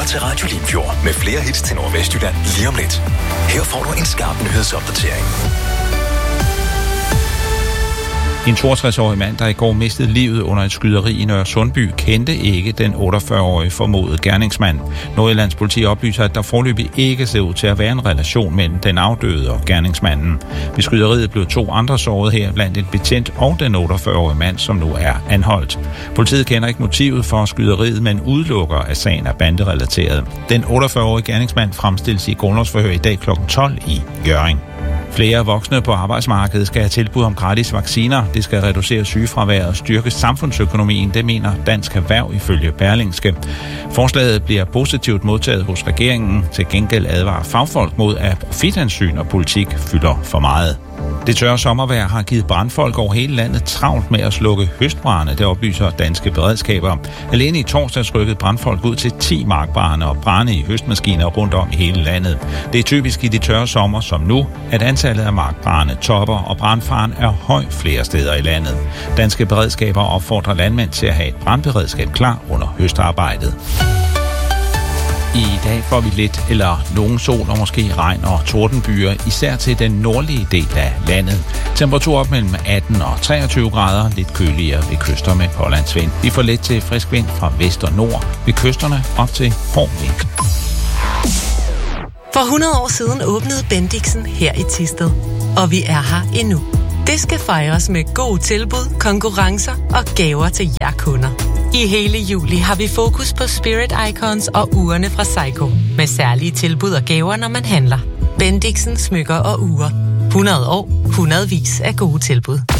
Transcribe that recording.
lytter til Radio Limfjord med flere hits til Nordvestjylland lige om lidt. Her får du en skarp nyhedsopdatering. En 62-årig mand, der i går mistede livet under et skyderi i Nørre Sundby, kendte ikke den 48-årige formodede gerningsmand. Nordjyllands politi oplyser, at der foreløbig ikke ser ud til at være en relation mellem den afdøde og gerningsmanden. Ved skyderiet blev 2 andre såret her, blandt en betjent og den 48-årige mand, som nu er anholdt. Politiet kender ikke motivet for skyderiet, men udelukker, at sagen er banderelateret. Den 48-årige gerningsmand fremstilles i grundlovsforhør i dag kl. 12 i Hjørring. Flere voksne på arbejdsmarkedet skal have tilbud om gratis vacciner. Det skal reducere sygefraværet og styrke samfundsøkonomien, det mener Dansk Erhverv ifølge Berlingske. Forslaget bliver positivt modtaget hos regeringen. Til gengæld advarer fagfolk mod, at profithensyn og politik fylder for meget. Det tørre sommervejr har givet brandfolk over hele landet travlt med at slukke høstbrande, det oplyser danske beredskaber. Alene i torsdags rykkede brandfolk ud til 10 markbrande og brande i høstmaskiner rundt om i hele landet. Det er typisk i de tørre sommer som nu, at antallet af markbrande topper, og brandfaren er høj flere steder i landet. Danske beredskaber opfordrer landmænd til at have et brandberedskab klar under høstarbejdet. I dag får vi lidt eller nogen sol og måske regn og tordenbyer, især til den nordlige del af landet. Temperatur op mellem 18 og 23 grader, lidt køligere ved kyster med pålandsvind. Vi får let til frisk vind fra vest og nord, ved kysterne op til hård vind. For 100 år siden åbnede Bendixen her i Thisted, og vi er her endnu. Det skal fejres med gode tilbud, konkurrencer og gaver til jer kunder. I hele juli har vi fokus på Spirit Icons og urene fra Seiko, med særlige tilbud og gaver, når man handler. Bendixen smykker og ure. 100 år, hundredvis af gode tilbud.